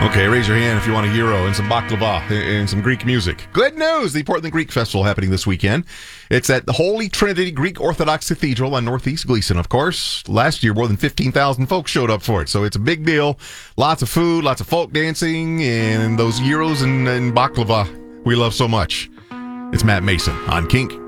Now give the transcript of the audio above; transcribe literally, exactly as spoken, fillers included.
Okay, raise your hand if you want a gyro and some baklava and some Greek music. Good news! The Portland Greek Festival happening this weekend. It's at the Holy Trinity Greek Orthodox Cathedral on Northeast Gleason, of course. Last year, more than fifteen thousand folks showed up for it, so it's a big deal. Lots of food, lots of folk dancing, and those gyros and, and baklava we love so much. It's Matt Mason on Kink